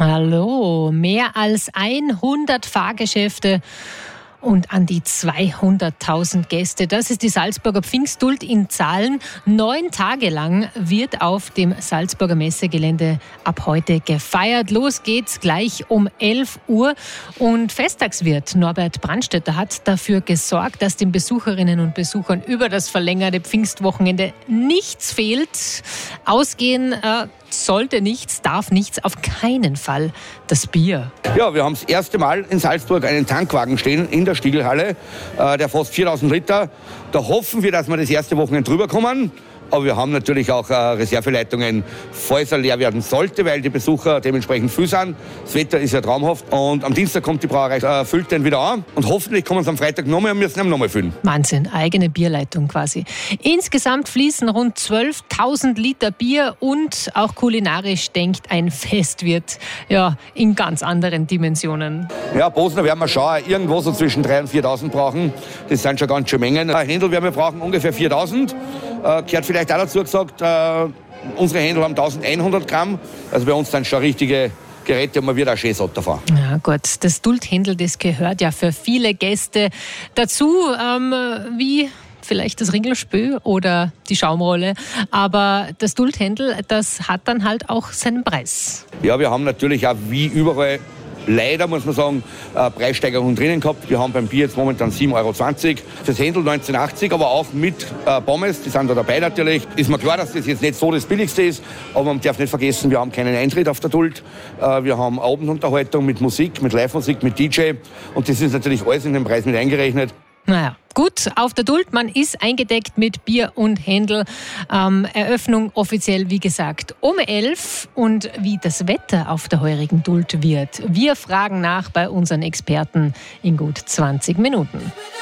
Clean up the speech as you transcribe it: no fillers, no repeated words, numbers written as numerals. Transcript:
Hallo, mehr als 100 Fahrgeschäfte und an die 200.000 Gäste. Das ist die Salzburger Pfingstduld in Zahlen. 9 Tage lang wird auf dem Salzburger Messegelände ab heute gefeiert. Los geht's gleich um 11 Uhr. Und Festtagswirt Norbert Brandstätter hat dafür gesorgt, dass den Besucherinnen und Besuchern über das verlängerte Pfingstwochenende nichts fehlt. Ausgehen sollte nichts, darf nichts, auf keinen Fall das Bier. Ja, wir haben das erste Mal in Salzburg einen Tankwagen stehen in der Stiegelhalle, der fast 4.000 Liter. Da hoffen wir, dass wir das erste Wochenende drüber kommen. Aber wir haben natürlich auch Reserveleitungen, falls er leer werden sollte, weil die Besucher dementsprechend viel sind. Das Wetter ist ja traumhaft. Und am Dienstag kommt die Brauerei, füllt den wieder an. Und hoffentlich kommen sie am Freitag nochmal und müssen ihn nochmal füllen. Wahnsinn, eigene Bierleitung quasi. Insgesamt fließen rund 12.000 Liter Bier und auch kulinarisch denkt ein Festwirt in ganz anderen Dimensionen. Ja, Bosner werden wir schauen, irgendwo so zwischen 3.000 und 4.000 brauchen. Das sind schon ganz schön Mengen. Händel werden wir brauchen ungefähr 4.000. Gehört vielleicht auch dazu gesagt, unsere Händel haben 1.100 Gramm. Also bei uns sind schon richtige Geräte und man wird auch schön satt davon. Ja gut, das Duldhändel, das gehört ja für viele Gäste dazu, wie vielleicht das Ringelspö oder die Schaumrolle. Aber das Duldhändel, das hat dann halt auch seinen Preis. Ja, wir haben natürlich auch wie überall leider, muss man sagen, Preissteigerungen drinnen gehabt. Wir haben beim Bier jetzt momentan 7,20 Euro. Fürs Händel 19,80, aber auch mit Pommes, die sind da dabei natürlich. Ist mir klar, dass das jetzt nicht so das Billigste ist, aber man darf nicht vergessen, wir haben keinen Eintritt auf der Duld. Wir haben Abendunterhaltung mit Musik, mit Live-Musik, mit DJ und das ist natürlich alles in den Preis mit eingerechnet. Naja, gut, auf der Duld, man ist eingedeckt mit Bier und Händel. Eröffnung offiziell, wie gesagt, um 11 und wie das Wetter auf der heurigen Duld wird. Wir fragen nach bei unseren Experten in gut 20 Minuten.